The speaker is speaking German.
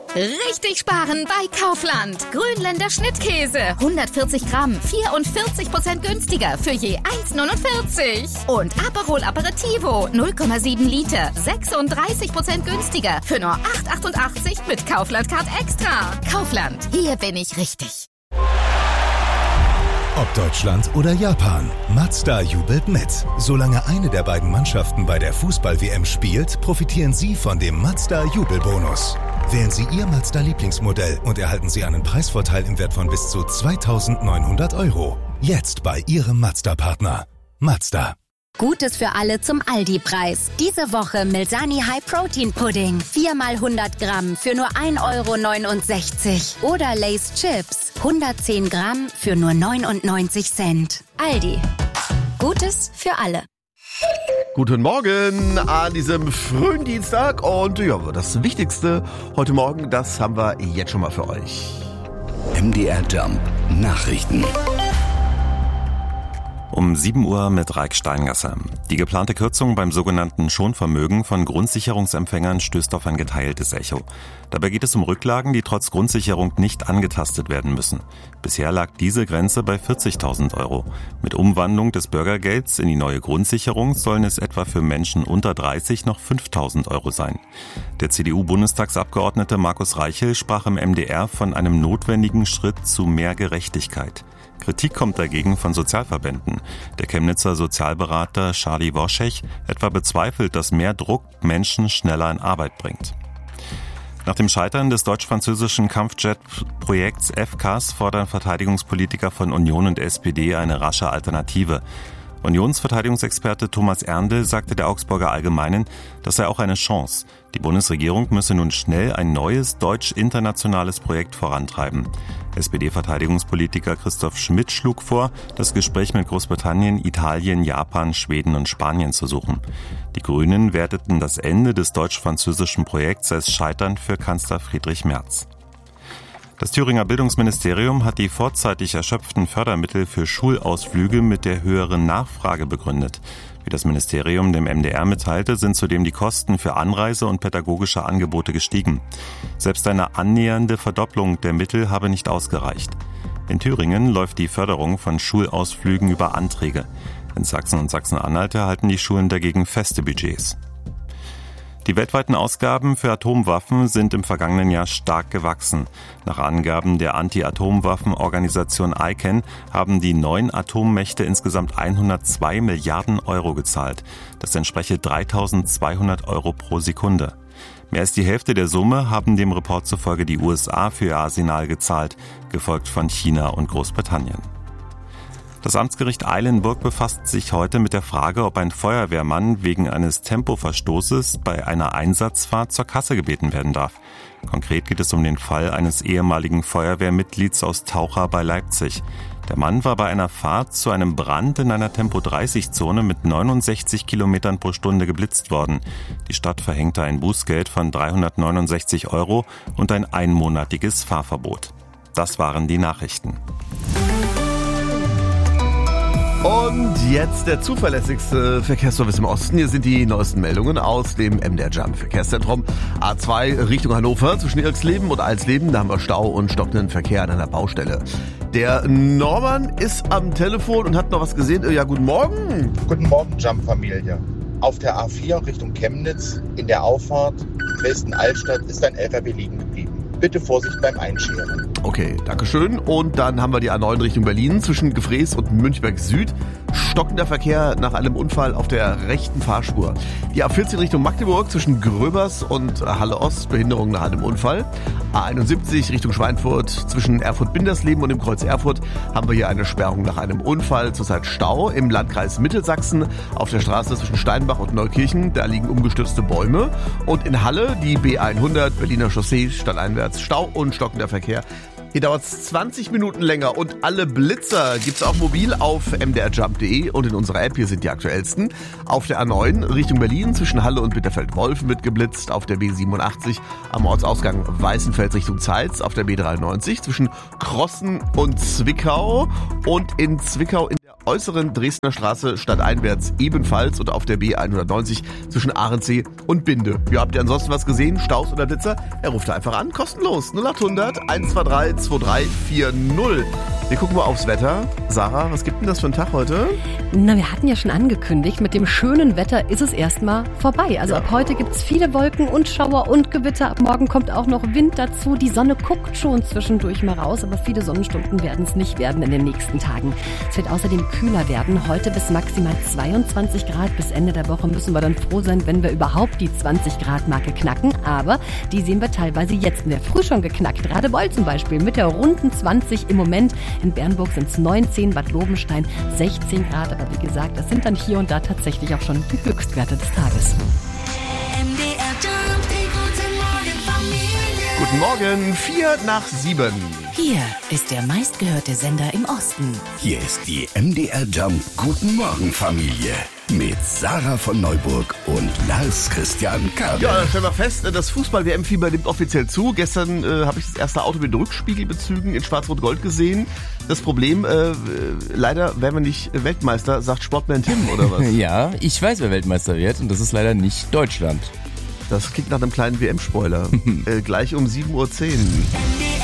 Richtig sparen bei Kaufland. Grünländer Schnittkäse. 140 Gramm, 44% günstiger für je 1,49. Und Aperol Aperitivo, 0,7 Liter, 36% günstiger für nur 8,88 mit Kaufland Card Extra. Kaufland, hier bin ich richtig. Ob Deutschland oder Japan, Mazda jubelt mit. Solange eine der beiden Mannschaften bei der Fußball-WM spielt, profitieren Sie von dem Mazda-Jubelbonus. Wählen Sie Ihr Mazda-Lieblingsmodell und erhalten Sie einen Preisvorteil im Wert von bis zu 2.900 €. Jetzt bei Ihrem Mazda-Partner. Mazda. Gutes für alle zum Aldi-Preis. Diese Woche Milsani High Protein Pudding. 4 mal 100 Gramm für nur 1,69 €. Oder Lay's Chips. 110 Gramm für nur 99 Cent. Aldi. Gutes für alle. Guten Morgen an diesem frühen Dienstag. Und ja, das Wichtigste heute Morgen, das haben wir jetzt schon mal für euch. MDR Jump Nachrichten. Um 7 Uhr mit Raik Steingasser. Die geplante Kürzung beim sogenannten Schonvermögen von Grundsicherungsempfängern stößt auf ein geteiltes Echo. Dabei geht es um Rücklagen, die trotz Grundsicherung nicht angetastet werden müssen. Bisher lag diese Grenze bei 40.000 €. Mit Umwandlung des Bürgergelds in die neue Grundsicherung sollen es etwa für Menschen unter 30 noch 5.000 € sein. Der CDU-Bundestagsabgeordnete Markus Reichel sprach im MDR von einem notwendigen Schritt zu mehr Gerechtigkeit. Kritik kommt dagegen von Sozialverbänden. Der Chemnitzer Sozialberater Charlie Woschech etwa bezweifelt, dass mehr Druck Menschen schneller in Arbeit bringt. Nach dem Scheitern des deutsch-französischen Kampfjet-Projekts FCAS fordern Verteidigungspolitiker von Union und SPD eine rasche Alternative. Unionsverteidigungsexperte Thomas Erndl sagte der Augsburger Allgemeinen, das sei auch eine Chance. Die Bundesregierung müsse nun schnell ein neues deutsch-internationales Projekt vorantreiben. SPD-Verteidigungspolitiker Christoph Schmidt schlug vor, das Gespräch mit Großbritannien, Italien, Japan, Schweden und Spanien zu suchen. Die Grünen werteten das Ende des deutsch-französischen Projekts als Scheitern für Kanzler Friedrich Merz. Das Thüringer Bildungsministerium hat die vorzeitig erschöpften Fördermittel für Schulausflüge mit der höheren Nachfrage begründet. Wie das Ministerium dem MDR mitteilte, sind zudem die Kosten für Anreise und pädagogische Angebote gestiegen. Selbst eine annähernde Verdopplung der Mittel habe nicht ausgereicht. In Thüringen läuft die Förderung von Schulausflügen über Anträge. In Sachsen und Sachsen-Anhalt erhalten die Schulen dagegen feste Budgets. Die weltweiten Ausgaben für Atomwaffen sind im vergangenen Jahr stark gewachsen. Nach Angaben der Anti-Atomwaffen-Organisation ICAN haben die 9 Atommächte insgesamt 102 Milliarden € gezahlt. Das entspreche 3.200 € pro Sekunde. Mehr als die Hälfte der Summe haben dem Report zufolge die USA für ihr Arsenal gezahlt, gefolgt von China und Großbritannien. Das Amtsgericht Eilenburg befasst sich heute mit der Frage, ob ein Feuerwehrmann wegen eines Tempoverstoßes bei einer Einsatzfahrt zur Kasse gebeten werden darf. Konkret geht es um den Fall eines ehemaligen Feuerwehrmitglieds aus Taucha bei Leipzig. Der Mann war bei einer Fahrt zu einem Brand in einer Tempo-30-Zone mit 69 Kilometern pro Stunde geblitzt worden. Die Stadt verhängte ein Bußgeld von 369 € und ein einmonatiges Fahrverbot. Das waren die Nachrichten. Und jetzt der zuverlässigste Verkehrsservice im Osten. Hier sind die neuesten Meldungen aus dem MDR Jump Verkehrszentrum. A2 Richtung Hannover zwischen Irksleben und Alsleben. Da haben wir Stau und stockenden Verkehr an einer Baustelle. Der Norman ist am Telefon und hat noch was gesehen. Ja, guten Morgen. Guten Morgen, Jump-Familie. Auf der A4 Richtung Chemnitz in der Auffahrt Dresden-Altstadt ist ein LKW liegen geblieben. Bitte Vorsicht beim Einscheren. Okay, dankeschön. Und dann haben wir die A9 Richtung Berlin zwischen Gefrees und Münchberg Süd. Stockender Verkehr nach einem Unfall auf der rechten Fahrspur. Die A14 Richtung Magdeburg zwischen Gröbers und Halle Ost, Behinderung nach einem Unfall. A71 Richtung Schweinfurt zwischen Erfurt-Bindersleben und dem Kreuz Erfurt haben wir hier eine Sperrung nach einem Unfall. Zurzeit Stau im Landkreis Mittelsachsen auf der Straße zwischen Steinbach und Neukirchen. Da liegen umgestürzte Bäume. Und in Halle die B100 Berliner Chaussee stadteinwärts. Stau und stockender Verkehr. Hier dauert es 20 Minuten länger und alle Blitzer gibt's auch mobil auf mdrjump.de und in unserer App. Hier sind die aktuellsten. Auf der A9 Richtung Berlin zwischen Halle und Bitterfeld-Wolfen wird geblitzt. Auf der B87 am Ortsausgang Weißenfels Richtung Zeitz. Auf der B93 zwischen Crossen und Zwickau. Und in Zwickau in der äußeren Dresdner Straße stadteinwärts ebenfalls und auf der B190 zwischen Ahrensee und Binde. Ja, habt ihr ansonsten was gesehen? Staus oder Blitzer? Er ruft da einfach an, kostenlos. 0800 123 2340. Wir gucken mal aufs Wetter. Sarah, was gibt denn das für einen Tag heute? Na, wir hatten ja schon angekündigt, mit dem schönen Wetter ist es erstmal vorbei. Also ab heute gibt es viele Wolken und Schauer und Gewitter. Ab morgen kommt auch noch Wind dazu. Die Sonne guckt schon zwischendurch mal raus, aber viele Sonnenstunden werden es nicht werden in den nächsten Tagen. Es wird außerdem kühler werden. Heute bis maximal 22 Grad. Bis Ende der Woche müssen wir dann froh sein, wenn wir überhaupt die 20-Grad-Marke knacken. Aber die sehen wir teilweise jetzt in der Früh schon geknackt. Radebeul zum Beispiel mit der runden 20 im Moment. In Bernburg sind es 19, Bad Lobenstein 16 Grad. Aber wie gesagt, das sind dann hier und da tatsächlich auch schon die Höchstwerte des Tages. Guten Morgen, 6:04. Hier ist der meistgehörte Sender im Osten. Hier ist die MDR Jump Guten Morgen Familie mit Sarah von Neuburg und Lars Christian Kabel. Ja, dann stellen wir fest, das Fußball-WM-Fieber nimmt offiziell zu. Gestern habe ich das erste Auto mit Rückspiegelbezügen in Schwarz-Rot-Gold gesehen. Das Problem, leider werden wir nicht Weltmeister, sagt Sportman Tim, oder was? Ja, ich weiß, wer Weltmeister wird und das ist leider nicht Deutschland. Das klingt nach einem kleinen WM-Spoiler. Gleich um 7:10 Uhr.